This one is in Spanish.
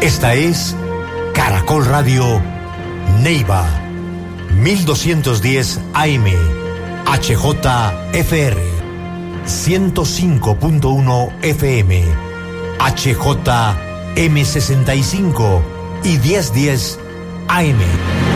Esta es Caracol Radio Neiva, 1210 AM, HJFR, 105.1 FM, HJM65 y 1010 AM.